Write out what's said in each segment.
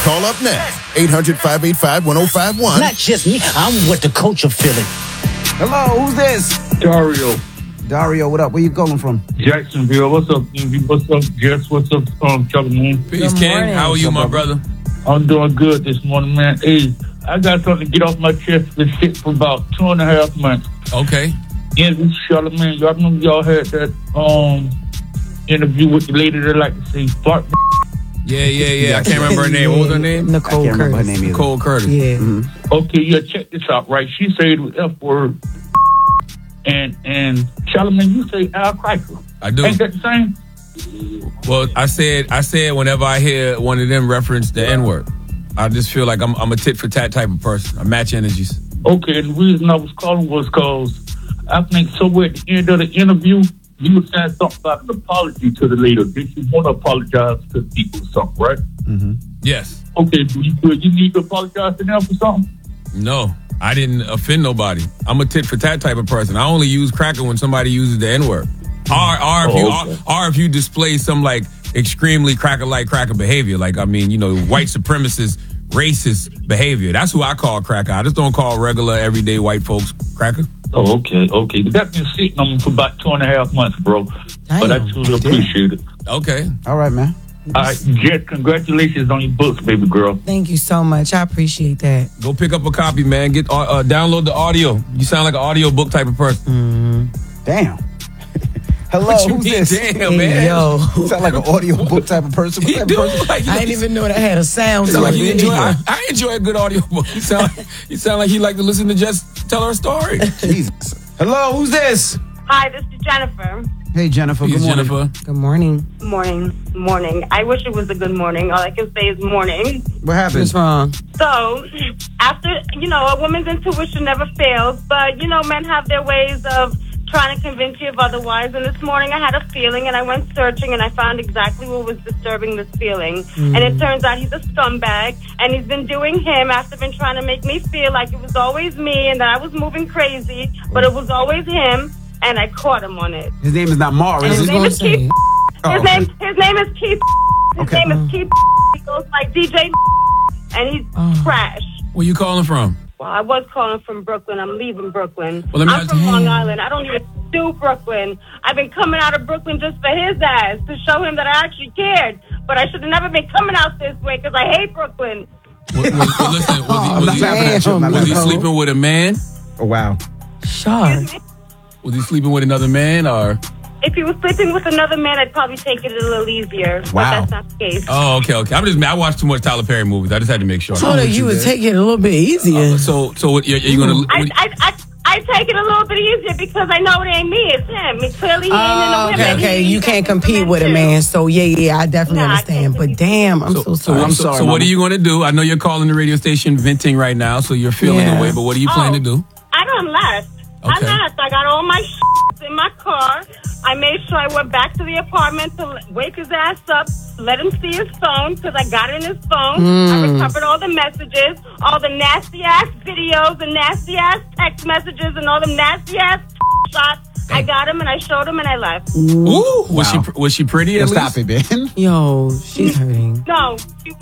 Call up now. 800-585-1051. Not just me. I'm what the coach are feeling. Hello, who's this? Dario, what up? Where you calling from? Jacksonville. What's up, Envy? What's up, Jess? What's up, Charlamagne? Peace, Ken. How are you, my brother? I'm doing good this morning, man. Hey, I got something to get off my chest. Been sick for about 2.5 months. Okay. Envy, Charlamagne, y'all remember y'all had that interview with the lady that like to say fart? Yeah. I can't remember her name. What was her name? I Nicole can't remember her Curtis. name either. Nicole Curtis. Yeah. Mm-hmm. Okay, yeah, check this out, right? She said the F word. And Charlamagne, you say Al Cracker. I do. Ain't that the same? Well, I said whenever I hear one of them reference the N-word, I just feel like I'm a tit for tat type of person. I match energies. Okay, and the reason I was calling was because I think somewhere at the end of the interview, you were saying something about an apology to the lady. Did you want to apologize to people or something, right? Mm-hmm. Yes. Okay, do you need to apologize to them for something? No, I didn't offend nobody. I'm a tit for tat type of person. I only use cracker when somebody uses the N-word. Or if you display some like extremely cracker-like cracker behavior, like white supremacist, racist behavior. That's who I call cracker. I just don't call regular everyday white folks cracker. Oh, okay. That's been sitting on me for about 2.5 months, bro. But I truly appreciate it. Okay. All right, man. All right, Jet, congratulations on your books, baby girl. Thank you so much. I appreciate that. Go pick up a copy, man. Get download the audio. You sound like an audio book type of person. Damn. Hello, What you who's mean, this? damn, man? Yo. You sound like an audio book type of person. What He type of do. person? Like, I didn't even know that had a sound to like it. you enjoy. I enjoy a good audio book. You sound like he like to listen to just tell her story. Jesus. Hello, who's this? Hi, this is Jennifer. Hey, Jennifer. Good morning. Jennifer. Good morning. Morning. I wish it was a good morning. All I can say is morning. What happened? What's wrong? So, after, a woman's intuition never fails, but, men have their ways of trying to convince you of otherwise. And this morning I had a feeling and I went searching and I found exactly what was disturbing this feeling. And it turns out he's a scumbag and he's been doing him after been trying to make me feel like it was always me and that I was moving crazy, but it was always him. And I caught him on it. His name is not Morris. His name is Keith. His name is Keith. His Okay. name is Keith. He goes like DJ, and he's trash. Where you calling from? Well, I was calling from Brooklyn. I'm leaving Brooklyn. Well, let me I'm from Long Island. I don't even do Brooklyn. I've been coming out of Brooklyn just for his ass to show him that I actually cared. But I should have never been coming out this way because I hate Brooklyn. Listen, was he sleeping with a man? Oh, wow. Sure. Was he sleeping with another man or? If he was sleeping with another man, I'd probably take it a little easier. Wow. But that's not the case. Oh, okay. I watch too much Tyler Perry movies. I just had to make sure. Told her you would take it a little bit easier. So what, you're gonna? I take it a little bit easier because I know it ain't me, it's him. Clearly he ain't in the women. Okay. You can't compete with a man. So yeah, I definitely understand. But damn, I'm so sorry. I'm sorry. So what are you gonna do? I know you're calling the radio station venting right now, so you're feeling away. But what are you planning to do? I done left. Okay. I left. I got all my in my car. I made sure I went back to the apartment to wake his ass up, let him see his phone, because I got it in his phone. I recovered all the messages, all the nasty-ass videos, and nasty-ass text messages, and all the nasty-ass shots. I got him, and I showed him, and I left. Ooh, was she pretty? At Stop least? it, man. Yo, she's hurting. No.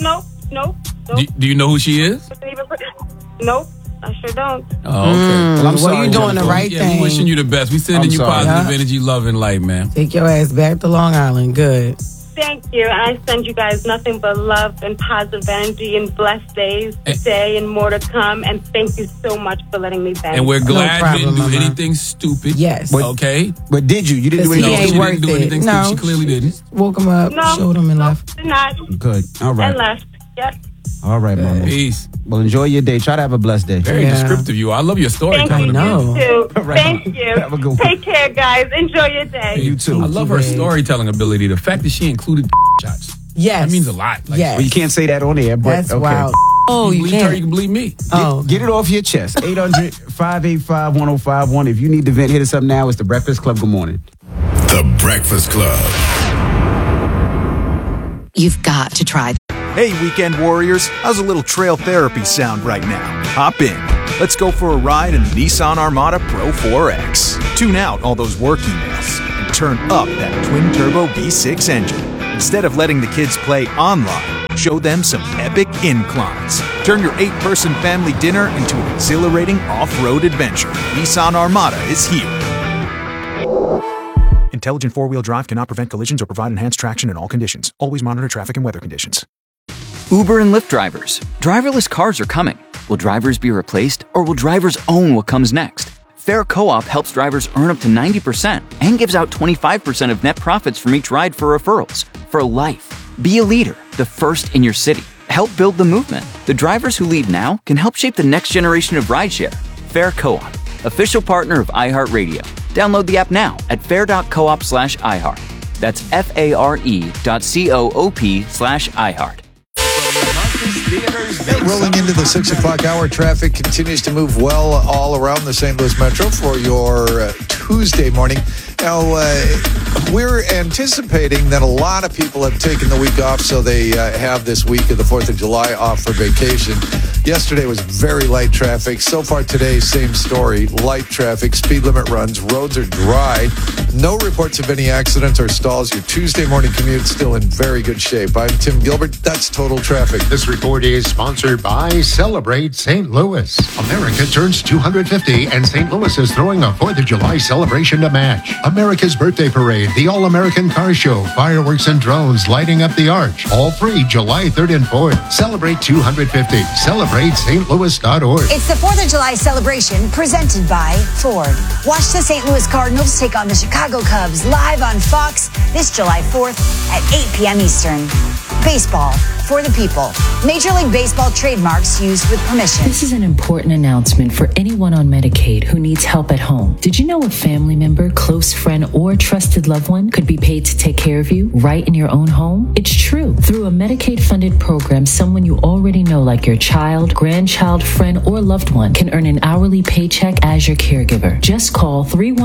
Do you know who she is? Nope. I sure don't. Oh, okay. Well, I'm sorry. Well, you doing the right Yeah, thing. we wishing you the best. We sending I'm you sorry. positive energy, love, and light, man. Take your ass back to Long Island. Good. Thank you. And I send you guys nothing but love and positive energy and blessed days today and more to come. And thank you so much for letting me vent. And we're glad problem, you didn't do Mama. anything stupid. Yes. Okay. But did you? You didn't do He anything? ain't she worth didn't do it. anything No. stupid. She clearly didn't. Woke him up, showed him, and left. Did not. Good. All right. And left. Yep. All right, Mama. Peace. Well, enjoy your day. Try to have a blessed day. Very descriptive, you. I love your story. Thank you. know. You too. Right. Thank you. Have a good one. Take care, guys. Enjoy your day. You too. I love her storytelling ability. The fact that she included shots. Yes. That means a lot. Like, Yes. Well, you can't say that on air, but That's okay. wild. Oh, you believe her, you can't. can believe me. Oh, Get it off your chest. 800-585-1051. If you need to vent, hit us up now. It's The Breakfast Club. Good morning. The Breakfast Club. You've got to try. Hey, weekend warriors, how's a little trail therapy sound right now? Hop in. Let's go for a ride in the Nissan Armada Pro 4X. Tune out all those work emails and turn up that twin-turbo V6 engine. Instead of letting the kids play online, Show them some epic inclines. Turn your 8-person family dinner into an exhilarating off-road adventure. Nissan Armada is here. Intelligent four-wheel drive cannot prevent collisions or provide enhanced traction in all conditions. Always monitor traffic and weather conditions. Uber and Lyft drivers. Driverless cars are coming. Will drivers be replaced, or will drivers own what comes next? Fair Co-op helps drivers earn up to 90% and gives out 25% of net profits from each ride for referrals. For life. Be a leader, the first in your city. Help build the movement. The drivers who lead now can help shape the next generation of rideshare. Fair Co-op, official partner of iHeartRadio. Download the app now at fair.coop/iHeart. That's FARE.coop/iHeart. Rolling into the 6 o'clock hour, traffic continues to move well all around the St. Louis Metro for your Tuesday morning. Now, we're anticipating that a lot of people have taken the week off, so they have this week of the 4th of July off for vacation. Yesterday was very light traffic. So far today, same story. Light traffic, speed limit runs, roads are dry. No reports of any accidents or stalls. Your Tuesday morning commute still in very good shape. I'm Tim Gilbert. That's Total Traffic. This report is sponsored by Celebrate St. Louis. America turns 250, and St. Louis is throwing a 4th of July celebration to match. America's Birthday Parade, the All-American Car Show, fireworks and drones lighting up the arch. All free July 3rd and 4th. Celebrate 250. CelebrateStLouis.org. It's the 4th of July celebration presented by Ford. Watch the St. Louis Cardinals take on the Chicago Cubs live on Fox this July 4th at 8 p.m. Eastern. Baseball for the people. Major League Baseball trademarks used with permission. This is an important announcement for anyone on Medicaid who needs help at home. Did you know a family member, close friend, or trusted loved one could be paid to take care of you right in your own home? It's true. Through a Medicaid-funded program, someone you already know, like your child, grandchild, friend, or loved one, can earn an hourly paycheck as your caregiver. Just call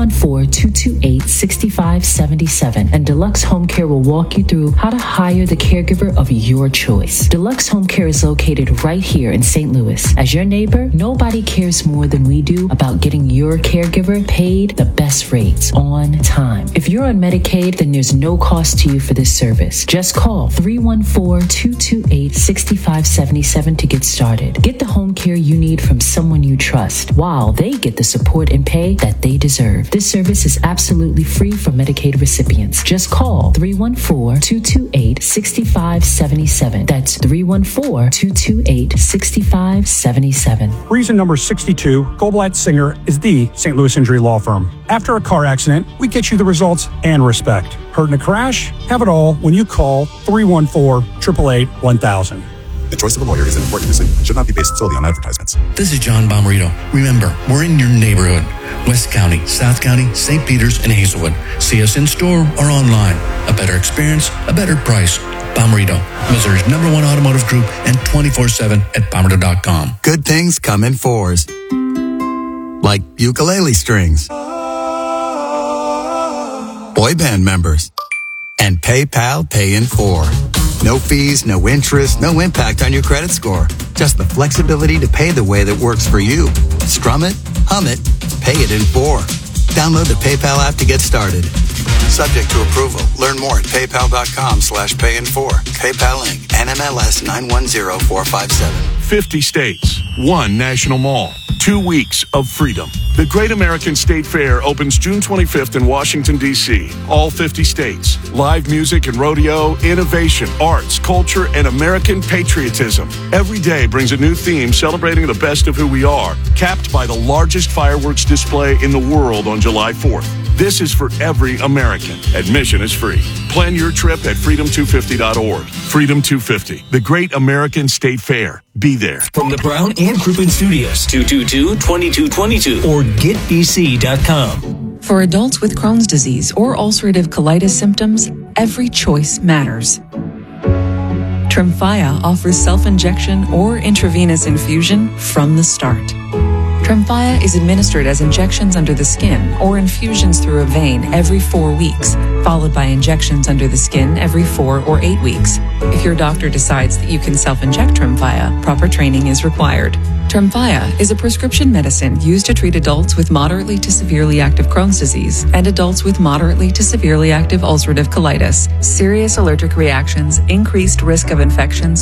314-228-6577 and Deluxe Home Care will walk you through how to hire the caregiver of your choice. Deluxe Home Care is located right here in St. Louis. As your neighbor, nobody cares more than we do about getting your caregiver paid the best rates on time. If you're on Medicaid, then there's no cost to you for this service. Just call 314-228-6577 to get started. Get the home care you need from someone you trust, while they get the support and pay that they deserve. This service is absolutely free for Medicaid recipients. Just call 314-228-6577. That's 314-228-6577. Reason number 62, Goldblatt Singer is the St. Louis injury law firm. After a car accident, we get you the results and respect. Hurt in a crash? Have it all when you call 314-888-1000. The choice of a lawyer is an important decision and should not be based solely on advertisements. This is John Bomarito. Remember, we're in your neighborhood. West County, South County, St. Peters, and Hazelwood. See us in store or online. A better experience, a better price. Bomarito, Missouri's #1 automotive group, and 24/7 at Bomarito.com. Good things come in fours. Like ukulele strings. Boy band members. And PayPal Pay in 4. No fees, no interest, no impact on your credit score. Just the flexibility to pay the way that works for you. Strum it, hum it, pay it in 4. Download the PayPal app to get started. Subject to approval. Learn more at paypal.com/payin4. PayPal Inc. NMLS 910457. 50 states, 1 national mall, 2 weeks of freedom. The Great American State Fair opens June 25th in Washington, D.C. All 50 states. Live music and rodeo, innovation, arts, culture, and American patriotism. Every day brings a new theme celebrating the best of who we are, capped by the largest fireworks display in the world on July 4th. This is for every American. Admission is free. Plan your trip at freedom250.org. Freedom 250, the Great American State Fair. Be there. From the Brown and Crouppen Studios, 222-2222 or getbc.com. For adults with Crohn's disease or ulcerative colitis symptoms, every choice matters. Tremfya offers self-injection or intravenous infusion from the start. Tremfya is administered as injections under the skin or infusions through a vein every 4 weeks, followed by injections under the skin every 4 or 8 weeks. If your doctor decides that you can self-inject Tremfya, proper training is required. Tremfya is a prescription medicine used to treat adults with moderately to severely active Crohn's disease and adults with moderately to severely active ulcerative colitis. Serious allergic reactions, increased risk of infections,